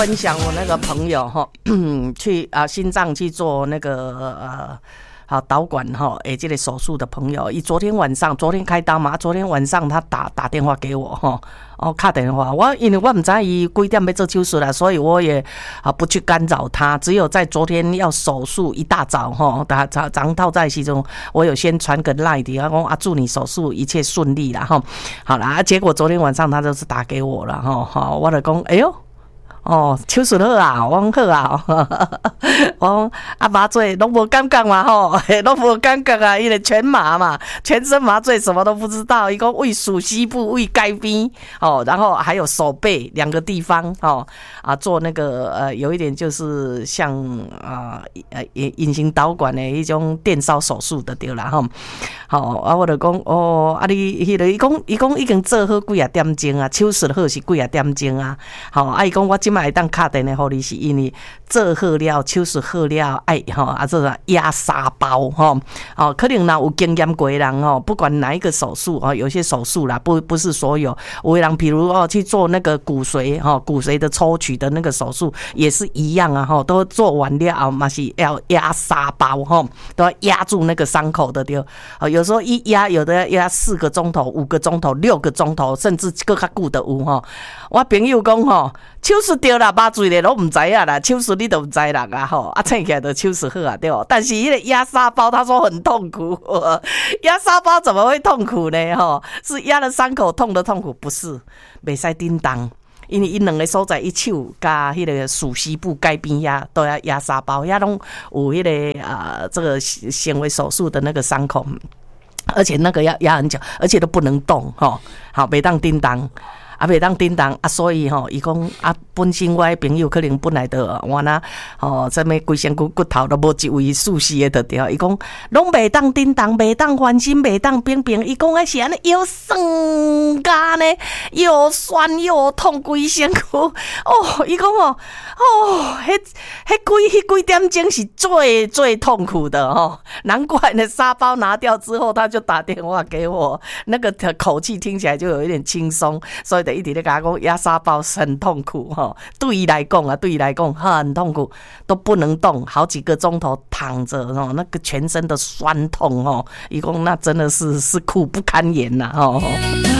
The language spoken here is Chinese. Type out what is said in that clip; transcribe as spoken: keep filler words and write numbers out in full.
分享我那个朋友哈，去啊心脏去做那个呃。好导管哈，诶，这个手术的朋友，伊昨天晚上，昨天开刀嘛，昨天晚上他打打电话给我哈，哦，打电话，我因为我唔知伊几点要做手术啦，所以我也啊不去干扰他，只有在昨天要手术一大早哈，打早早套在其中，我有先传个 line 的，讲啊祝你手术一切顺利啦哈，好啦，结果昨天晚上他就是打给我了哈，好，我就讲，哎呦。哦，手术好啊，我讲好啊，我讲啊麻醉拢无感觉嘛吼，拢无感觉啊，因为全麻嘛，全身麻醉什么都不知道。一个胃属西部、胃盖边哦，然后还有手背两个地方哦啊，做那个呃有一点就是像啊呃隐形导管的一种电烧手术的对啦吼。好啊，我就讲哦，啊你迄个伊讲伊讲已经做好几啊点钟啊，手术好是几啊点钟啊，好啊伊讲我今。嘛会当打电话给你，是因为做好了、手术好了，哎吼，啊，这个压沙包吼，哦，可能啦有经验过的人哦，不管哪一个手术哦，有些手术啦，不不是所有，有的人比如哦去做那个骨髓哈，骨髓的抽取的那个手术也是一样啊哈，都做完了嘛是要压沙包哈，都要压住那个伤口的对，哦，有时候一压有的要压四个钟头、五个钟头、六个钟头，甚至更较久的有哈。我朋友讲吼，手术对啦，麻醉咧，拢唔知啊啦，手术你都唔知啦啊吼，啊醒起来就手术好啊，对不？但是那个压沙包，他说很痛苦，压沙包怎么会痛苦呢？吼，是压了伤口痛的痛苦，不是，袂使叮当，因为伊两个所在，伊手加迄个属膝部盖边遐都要压沙包，遐拢有迄个啊这个纤维手术的那个伤口，而且那个要压很久，而且都不能动，吼，好，袂当叮当。啊，袂当叮当啊，所以吼，伊讲啊，本身我的朋友可能本来就我那吼，什么规身骨骨头都无一位舒适的就对。伊讲拢袂当叮当，袂当翻身，袂当冰冰。伊讲迄是安尼腰酸甲呢，又酸又痛，规身躯。哦，伊讲哦，哦，迄迄几迄几点钟是最最痛苦的哦。难怪呢，沙包拿掉之后，他就打电话给我，那个口气听起来就有一点轻松，所以。一直在跟我讲压沙包很痛苦哈，对伊来讲啊，对伊来讲很痛苦，都不能动，好几个钟头躺着哦，那个全身的酸痛哦，伊讲那真的是是苦不堪言呐哦。